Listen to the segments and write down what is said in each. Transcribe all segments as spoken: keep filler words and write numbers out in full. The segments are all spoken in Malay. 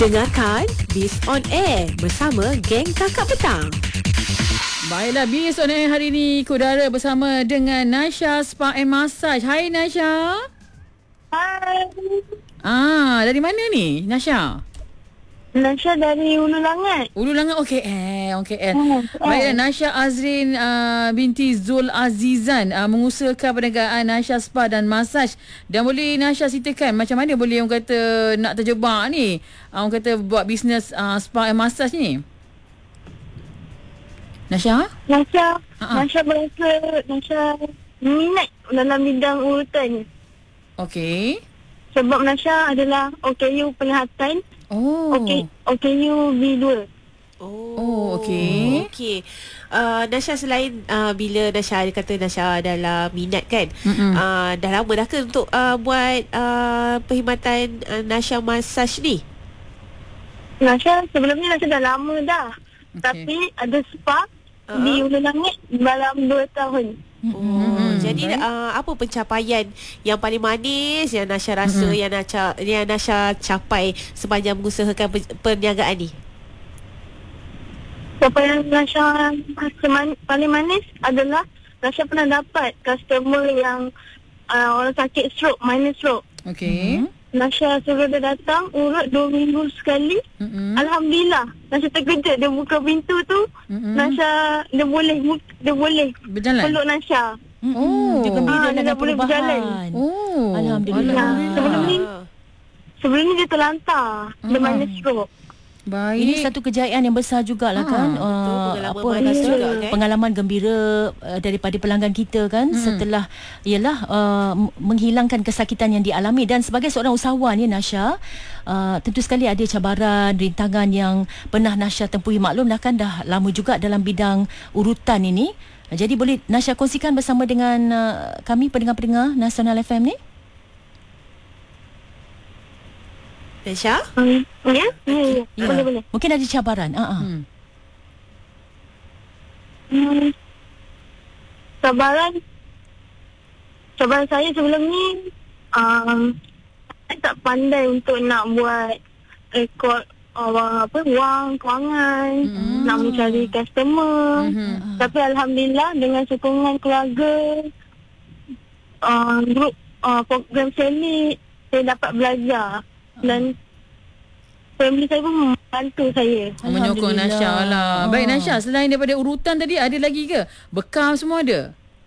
Dengarkan Biz On Air bersama geng Kakak Petang. Baiklah, Biz On Air hari ini Kudara bersama dengan Nasha Spa and Massage. Hai Nasha. Hai. Ah, dari mana ni Nasha? Nasha dari Ulu Langat. Ulu Langat, okey. Eh, okey. Eh. Oh, Baiklah, Nasha Azrin uh, binti Zul Azizan uh, mengusahakan perniagaan Nasha Spa dan Massage. Dan boleh Nasha ceritakan macam mana boleh orang kata nak terjebak ni? Uh, orang kata buat bisnes uh, spa and massage ni. Nasha? Nasha, Ha-ha. Nasha berasa Nasha minat dalam bidang urutan. Okey. Sebab Nasha adalah O K U Penglihatan. Oh. Okay, O K U B dua. Oh, Oh, okey. Okey. Uh, Nasha selain uh, bila Nasha dia kata Nasha adalah minat kan. Mm-mm. Uh, dah lama dah ke untuk uh, buat uh, perkhidmatan uh, Nasha Massage ni? Nasha sebelum ni Nasha dah lama dah. Okey. Tapi ada spa Uh-huh. di Ulu Langit dalam dua tahun. Oh, Mm-mm. jadi Baik. uh, apa pencapaian yang paling manis yang Nasha rasa Mm-mm. yang Nasha yang Nasha capai sepanjang mengusahakan per- perniagaan ni? Capaian Nasha man- paling manis adalah Nasha pernah dapat customer yang uh, orang sakit stroke, minor stroke. Okey. Nasha suruh dia datang urut dua minggu sekali. Mm-mm. Alhamdulillah, Nasha terkejut dia buka pintu tu. Mm-mm. Nasha dia boleh dia boleh Berjalan. peluk Nasha. Oh. Dia Ah, gembira dia dengan dah boleh berjalan. perubahan. Oh. Alhamdulillah. Sebelum ni sebelum ni dia terlantar, dia Ah. minor stroke. Baik. Ini satu kejayaan yang besar jugalah Ah, kan. betul, Uh, pengalaman apa manis kata juga, kan? pengalaman gembira uh, daripada pelanggan kita kan Mm. setelah ialah uh, m- menghilangkan kesakitan yang dialami. Dan sebagai seorang usahawan ya Nasha, uh, tentu sekali ada cabaran, rintangan yang pernah Nasha tempuhi. Maklum dah kan dah lama juga dalam bidang urutan ini. Uh, jadi boleh Nasha kongsikan bersama dengan uh, kami pendengar-pendengar Nasional F M ni? Nasha? Hmm. Ya? Ya, ya. Ya. Boleh, boleh. Mungkin ada cabaran. Uh -uh. Hmm. Hmm. Cabaran Cabaran saya sebelum ni um, saya tak pandai untuk nak buat rekod uh, apa wang kewangan, Mm. nak mencari customer. Mhm. Tapi Alhamdulillah dengan sokongan keluarga, uh, grup uh, program selit, saya dapat belajar. Dan family saya pun membantu saya. Menyokong Alhamdulillah. Nasha lah. Baik Ah. Nasha, selain daripada urutan tadi ada lagi ke? Bekam semua ada?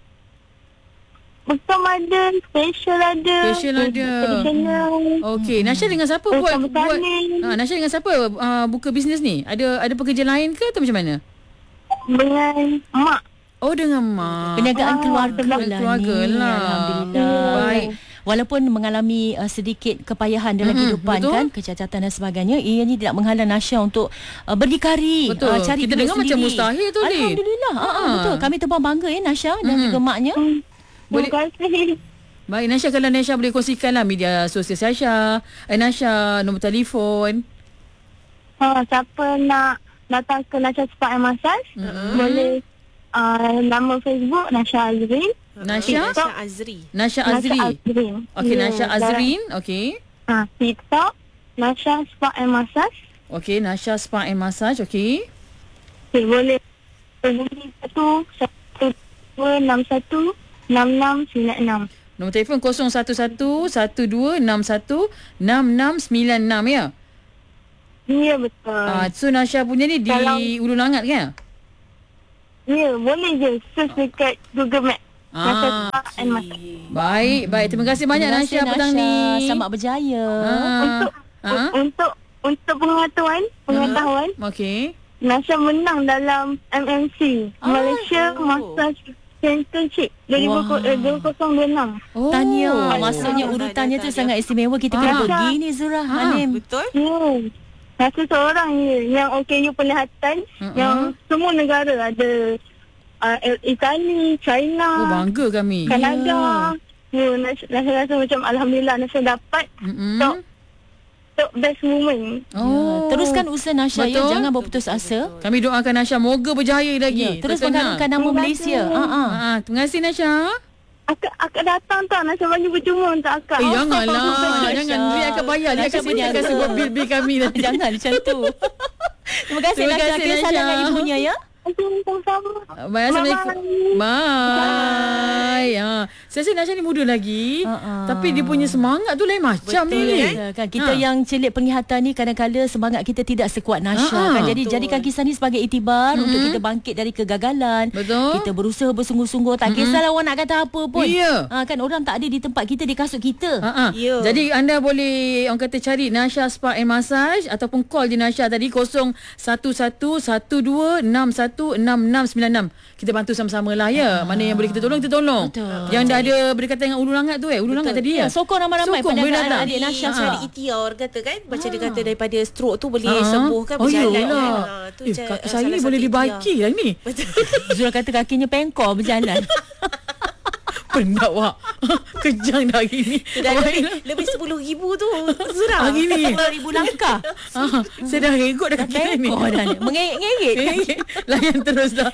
Bekam ada, special ada, Special ada. tradisional. Okey, Nasha dengan siapa Oh, buat sama buat sekali. ha, Nasha dengan siapa uh, buka bisnes ni? Ada ada pekerja lain ke atau macam mana? Dengan mak. Oh, dengan mak. Perniagaan Ah, keluarga keluarga lah keluarga ni. lah. Alhamdulillah. Baik. Walaupun mengalami uh, sedikit kepayahan dalam Mm-mm, kehidupan betul. kan, kecacatan dan sebagainya, ianya tidak menghalang Nasha untuk uh, berdikari, Betul. uh, cari Kita duit dengar macam sendiri. mustahil tu, Lin. Alhamdulillah. Ah, Ah. betul. Kami terbang bangga ya Nasha dan Mm-mm. juga maknya. Hmm. Boleh- Terima kasih. Baik Nasha, kalau Nasha boleh kongsikan lah media sosial Nasha. Eh Nasha, nombor telefon. Ha, siapa nak datang ke Nasha Spa and Massage, Mm-mm. boleh uh, nama Facebook Nasha Azrin. Nasha? Nasha Azri. Nasha Azri. Nasha Azrin. Okey, Ya, Nasha dalam- Azrin. Okey. Ha, TikTok Nasha Spa and Massage. Okey, Nasha Spa and Massage. Okey. Okay, boleh hubungi satu satu dua enam satu enam enam sembilan enam. Nombor telefon kosong satu satu satu dua enam satu enam enam sembilan enam ya. Ya, betul. Ah, so Nasha punya ni di Kalau- Ulu Langat kan? Ya, boleh je search dekat Google Map. Nasha Ah, Spa and Massage. baik, baik. Terima kasih banyak Terima Nasha kasih, petang ni. Selamat berjaya. Ah, Untuk ah. untuk untuk pengetahuan, pengetahuan, Okey. Nasha menang dalam M M C Ah, Malaysia oh. Massage Championship dua ribu Wah. dua enam. Oh. Tanya, Oh. maksudnya Oh. urutannya tu Tanya. sangat istimewa. Kita Ah. kena pergi ni Zura Ah. Hanim. Betul? Ya. Nasha seorang je yang O K U Penglihatan, Mm-mm. yang semua negara ada, uh, Itali, China, Oh, bangga kami. Kanada. Ya, Nasha, Nasha rasa macam Alhamdulillah Nasha dapat Mm-mm. top top best woman. Oh. Ya. Teruskan usaha Nasha ya, Betul. jangan berputus asa. Kami doakan Nasha moga berjaya lagi. Ya, terus Terkenal. mengharumkan nama Terima Malaysia. kasih. Ha ah. Ah, terima kasih Nasha. Akak, akak datang tak Nasha bagi percuma untuk akak. Eh, janganlah. Nasha. Jangan. Dia akan bayar. Dia Nasha akan sini akan berniaga. sebut bil-bil kami nanti. Jangan macam tu. Terima kasih Terima Nasha. kasih, Kita salam Nasha. dengan ibunya ya. Okey, sama-sama. Bye. Assalamualaikum. Bye. Bye. Ha. Saya rasa Nasha ni muda lagi. Ha-ha. Tapi dia punya semangat tu lain macam Betul, ni. Ya, kan kita Ha. yang celik penglihatan ni kadang-kadang semangat kita tidak sekuat Nasha Ha-ha. kan. Jadi Betul. jadikan kisah ni sebagai iktibar Mm-mm. untuk kita bangkit dari kegagalan. Betul. Kita berusaha bersungguh-sungguh, tak kisahlah orang nak kata apa pun. Ya. Ha, kan orang tak ada di tempat kita, di kasut kita. Ha-ha. Ya. Jadi anda boleh orang kata cari Nasha Spa and Massage ataupun call je Nasha tadi kosong satu satu satu dua enam satu enam enam sembilan enam. Kita bantu sama-sama lah ya. Mana yang boleh kita tolong, kita tolong. Betul. Yang dah ada berdekatan dengan Ulu Langat tu eh. Ulu Langat tadi ya. Ya, sokong ramai-ramai Sokong, boleh perniagaan datang. adik Nasha Nasha Ha. cari ikhtiar orang kata kan. Macam dia kata daripada stroke tu boleh Ha. sembuh kan. Oh berjalan iyalah. kan. Ha, tu Eh, ca- kaki salah saya ni satu boleh ikhtiar. dibaiki lah ni. Betul. Zul kata kakinya pengkor berjalan. Penat wak. Kejang dah hari ni. Dah lebih, lebih sepuluh ribu tu Zura. Hari ni. sepuluh ribu langkah. Ah, saya dah regut dah kaki saya ni. Pengkor dah ni. Mengerit-ngerit. Eh, layan terus dah.